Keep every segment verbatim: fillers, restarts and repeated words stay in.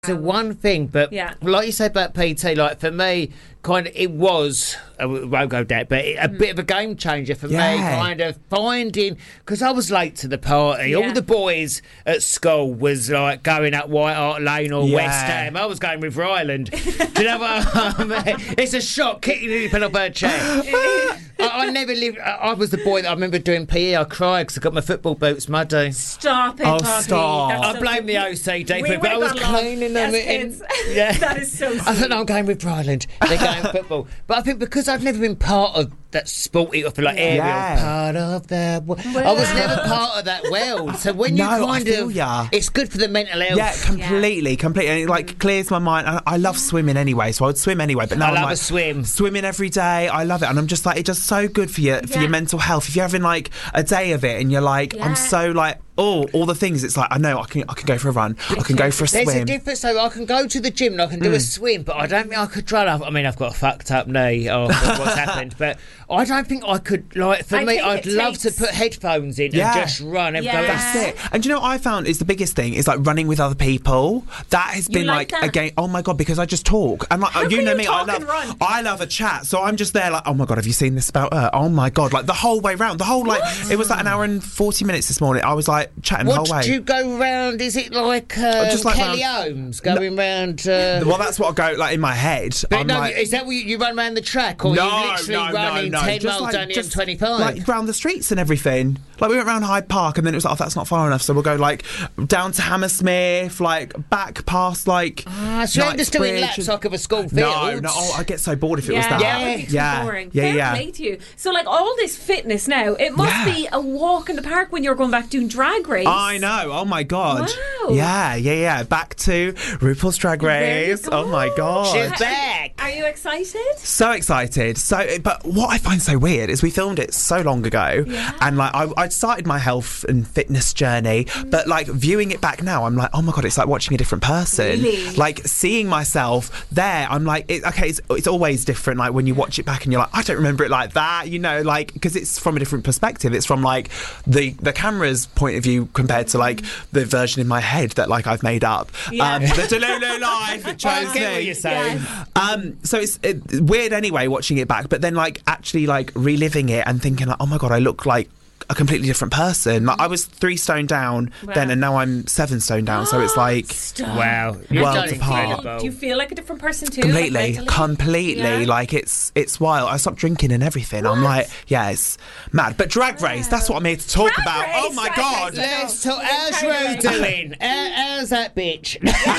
The one thing, but Yeah. like you said about P T, like for me, kind of, it was, I won't go that, but it, a Mm. bit of a game changer for me, Yeah. kind of finding, because I was late to the party. Yeah. All the boys at school was like going up White Hart Lane or Yeah. West Ham. I was going with Ryland. Do you know what I mean? It's a shock, kicking it up her chair. I, I never lived, I, I was the boy that I remember doing P E. I cried because I got my football boots muddy. Stop it, Oh, Bobby. stop. That's I so blame good. the O C D, We but I was would've got along cleaning them as in. kids. Yeah. That is so I sweet. thought, no, I'm going with Ryland. They're going football. But I think because I'd never been part of that sporty, I feel like Ariel, Yeah. part of that. wo- I was never part of that world. So when you No, I kind feel of, ya. it's good for the mental health. Yeah, completely, completely. And it like clears my mind. I, I love swimming anyway, so I would swim anyway. But now I I'm love like, a swim. Swimming every day, I love it, and I'm just like, it does so good for your for Yeah. your mental health. If you're having like a day of it, and you're like, Yeah. I'm so like, oh, all the things. It's like I know I can I can go for a run, I can go for a There's a swim. difference, though. I can go to the gym and I can do a swim, but I don't think I could run. I mean, I've got a fucked up knee or what's happened, but I don't think I could, like, for I me, think I'd it love takes- to put headphones in Yeah. and just run and Yeah. go, That's That's it. And do you know what I found is the biggest thing is like running with other people. That has been like like, that? again, oh my god, because I just talk and like you can know you me, I talk love and run? I love a chat. So I'm just there like, oh my god, have you seen this about her? Oh my god, like the whole way round, the whole like it was like an hour and forty minutes this morning. I was like chatting What the whole way. do you go round? Is it like, uh, just like Kelly round- Holmes going round? Uh, Well, that's what I go like in my head. but I'm no, like, is that what you, you run around the track, or no, you literally no, running no, no. ten Just miles like, down the just, M twenty-five? like round the streets and everything. Like we went round Hyde Park, and then it was like, oh, that's not far enough, so we'll go like down to Hammersmith, like back past like. Ah, so you're just doing Knightsbridge laps and- like of a school field. No, no. Oh, I get so bored if it was Yeah, that. that would be too yeah, boring. yeah, Fair yeah. play to you. So, like, all this fitness now, it must Yeah. be a walk in the park when you're going back doing Drag Race. I know. Oh my god. Wow. Yeah, yeah, yeah. Back to RuPaul's Drag There you Race. Oh my go. god. She's back. Are you excited? So excited. So, but what I find so weird is we filmed it so long ago, Yeah. and like I, I'd started my health and fitness journey, but like viewing it back now, I'm like, oh my god, it's like watching a different person. Really? Like seeing myself there, I'm like, it, okay, it's, it's always different. Like when you watch it back and you're like, I don't remember it like that, you know, like because it's from a different perspective. It's from like the the camera's point of view compared to like the version in my head that like I've made up. Yeah. Um, the Delulu life, it I chose get what me. you're saying. Yes. Um, so it's it, weird anyway watching it back, but then like actually like reliving it and thinking like, oh my god, I look like a completely different person. Like I was three stone down Wow. then, and now I'm seven stone down. So it's like Stop. Wow. You've Worlds done apart. incredible. Do you feel like a different person too? completely, like mentally? completely. Yeah. Like it's it's wild. I stopped drinking and everything. I'm What? like, yeah, it's mad. But Drag Race, that's what I'm here to talk Drag about. Race, Oh my Drag god. Race. Let's talk. Get How's carried Ru away. doing? How, how's that bitch?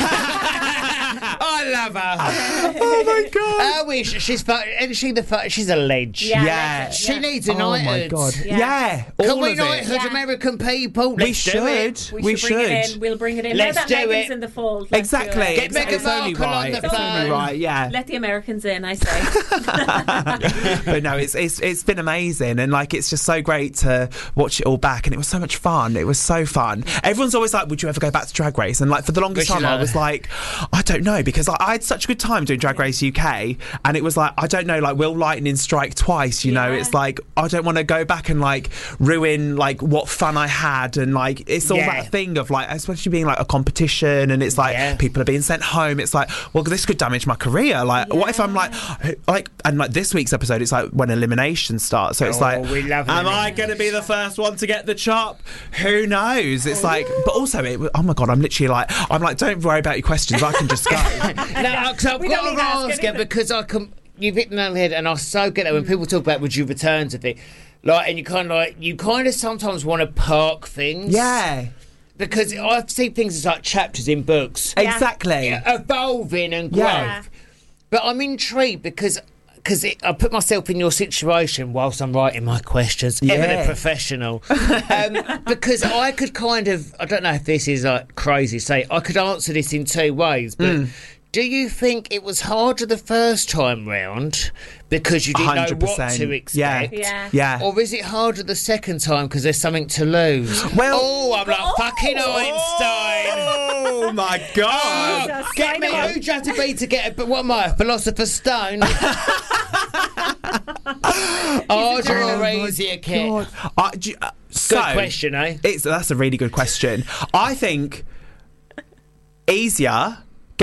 I love her. Oh my god. I wish she's fu- isn't she the fu- she's a ledge. Yeah, Yeah. that's it, She yeah. needs a Oh my knighthood. god. Yeah. Yeah. Can all we of knighthood Yeah. American people? We Let's do should. it. We, We should bring it should. in. We'll bring it in. Let's now that do Meghan's it. in the fold. let's do Exactly. it. Get It's, Meghan it's only Markle on right. the It's only phone. right. Yeah. Let the Americans in, I say. But no, it's it's it's been amazing, and like it's just so great to watch it all back, and it was so much fun. It was so fun. Everyone's always like, "Would you ever go back to Drag Race?" And like for the longest Wish you time, I luck. was like, "I don't know," because like, I had such a good time doing Drag Race U K, and it was like, I don't know, like will lightning strike twice? You know, Yeah. it's like I don't want to go back and like ruin like what fun I had, and like it's all Yeah. that thing of like, especially being like a competition, and it's like Yeah. people are being sent home. It's like, well, this could damage my career. Like, what if I'm like, like, and like this week's episode, it's like when elimination starts. So it's Oh, like, we love am I elimination. going to be the first one to get the chop? Who knows? It's like, but also, it, oh my god, I'm literally like, I'm like, don't worry about your questions. I can just go. No, 'cause I've We got don't to need asking, ask you is it? because I can. You've hit the nail on the head, and I so get that when people talk about would you return to things, like, and you kind of like you kind of sometimes want to park things, Yeah, because I see things as like chapters in books, exactly. evolving and growth. Yeah. But I'm intrigued because. Because I put myself in your situation whilst I'm writing my questions, ever Yeah. a professional. um, because I could kind of, I don't know if this is like crazy, say, I could answer this in two ways, but Mm. do you think it was harder the first time round because you didn't one know hundred what percent. to expect? Yeah. Yeah. Or is it harder the second time because there's something to lose? Well- oh, I'm like, Oh. fucking Einstein. Oh my god. Oh, Jesus, get me, sign 'em up. who'd you have to be to get it? But what am I, a philosopher's stone? Oh, you're Oh a my easier kid. God. Uh, do you- uh, so, Good question, eh? It's that's a really good question. I think easier